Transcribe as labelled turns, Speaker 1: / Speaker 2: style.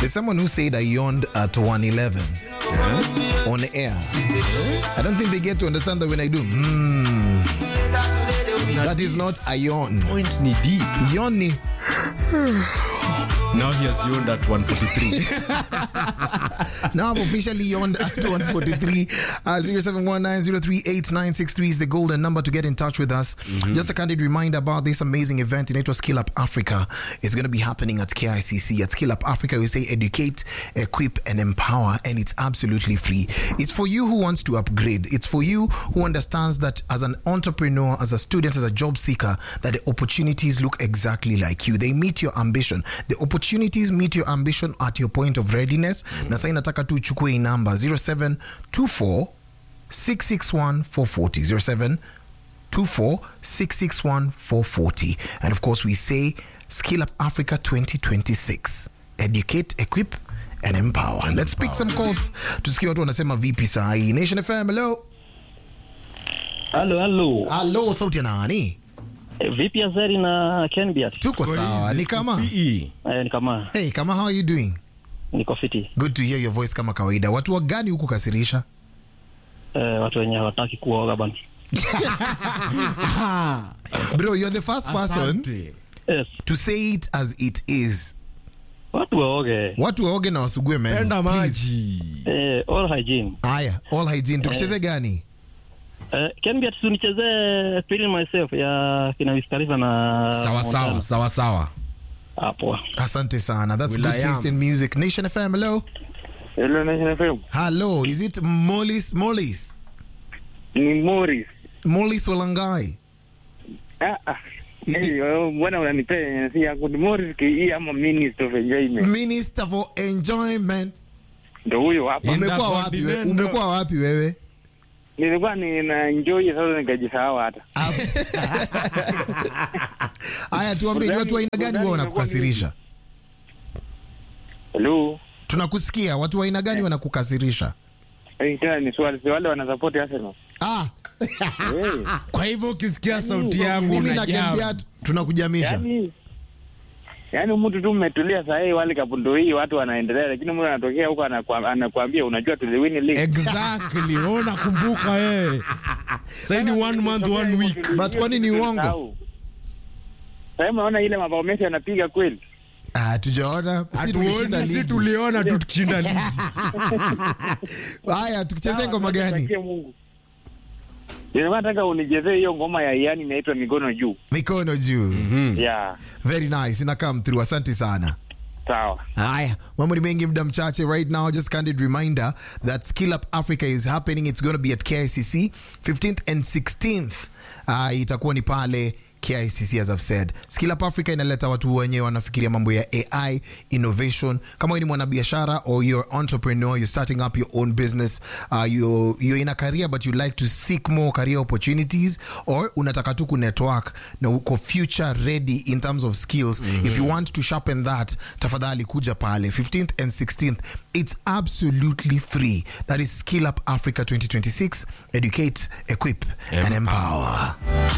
Speaker 1: There's someone who said I yawned at 111 on the air. I don't think they get to understand that when I do. That is not a yawn.
Speaker 2: Point ni deep.
Speaker 1: Yawn ni.
Speaker 2: Now he has yawned at 143.
Speaker 1: Now I've officially yawned at 143. 0719038963 is the golden number to get in touch with us. Just a candid reminder about this amazing event in Skill Up Africa. It's going to be happening at KICC. At Skill Up Africa, we say educate, equip, and empower, and it's absolutely free. It's for you who wants to upgrade. It's for you who understands that as an entrepreneur, as a student, as a job seeker, that the opportunities look exactly like you. They meet your ambition. The opportunities meet your ambition at your point of readiness. Na sasa nataka tu chukue namba 0724 661 440 0724 661 440. And of course we say Skill Up Africa 2026. Educate, equip, and empower. Let's pick some calls. Tusikie watu wanasema vipi saa hii. Nation FM, hello.
Speaker 3: Hello.
Speaker 1: Hello, sauti ya nani?
Speaker 3: Vipi Azari na Kenbiat?
Speaker 1: Tuko sawa. Ni kama?
Speaker 3: Ni kama.
Speaker 1: Hey, kama, how are you doing?
Speaker 3: Niko fiti.
Speaker 1: Good to hear your voice kama kawaida. Watu wa gani huko kasirisha?
Speaker 3: Watu wenye hawataki kuoga bana.
Speaker 1: Bro, you're the first person to say it as it is.
Speaker 3: Watu waoge
Speaker 1: na wasugue meno.
Speaker 2: Penda maji.
Speaker 3: All hygiene.
Speaker 1: Aya, all hygiene. Tukicheze gani?
Speaker 3: Kenbiat tunicheze Feeling Myself ya kina Wiz Khalifa na
Speaker 2: Sawa.
Speaker 3: Hapo.
Speaker 1: Asante sana. That's good taste in music. Nation FM, hello.
Speaker 4: Hello, Nation FM.
Speaker 1: Hello, is it Mollis?
Speaker 4: Ni Morris.
Speaker 1: Mollis Walangai.
Speaker 4: Bwana unanipea si ya good Morris ki ama Minister of Enjoyment.
Speaker 1: Minister for Enjoyment.
Speaker 4: Ndio huyo hapa.
Speaker 1: Umekuwa wapi wewe?
Speaker 4: Nilikuwa nina enjoy sasa nikajisahau hata.
Speaker 1: Aya, tuambie ni watu wa aina gani wao wanakukasirisha?
Speaker 4: Hello.
Speaker 1: Tunakusikia. Watu wa aina gani wanakukasirisha?
Speaker 4: Tena ni swali wale wana support Arsenal.
Speaker 2: Kwa hivyo ukisikia sauti yangu
Speaker 1: mimi na Kembia tunakujamisha.
Speaker 4: Yaani mtu tu umetulia saa hii wale kapundo hii watu wanaendelea lakini mtu anatokea huko anakuambia unajua tuliwin league.
Speaker 2: Exactly. Ona kumbuka Sasa ni 1 month 1 week.
Speaker 1: But kwani ni uongo?
Speaker 4: Sasa unaona ile mabao Messi yanapiga kweli?
Speaker 1: Tujaona.
Speaker 2: Si tuliona tu tukishinda ligi.
Speaker 1: Haya, tukicheze ngoma gani?
Speaker 4: Nataka unichezee hiyo ngoma ya Iani inaitwa Mikono Juu.
Speaker 1: Mikono Juu.
Speaker 4: Yeah.
Speaker 1: Very nice. Ina come through. Asante sana.
Speaker 4: Sawa.
Speaker 1: Haya, mambo ni mengi muda mchache right now. Just candid reminder that Skill Up Africa is happening. It's going to be at KICC 15th and 16th. Itakuwa ni pale KICC, as I've said. Skill Up Africa inaleta watu wenye wanafikiria mambo ya AI, innovation. Kama ni mwanabiashara or you're an entrepreneur, you're starting up your own business, you're in a career but you like to seek more career opportunities, or unataka tu ku network na uko future ready in terms of skills. If you want to sharpen that, tafadhali kuja pale 15th and 16th. It's absolutely free. That is Skill Up Africa 2026. Educate, equip, and empower.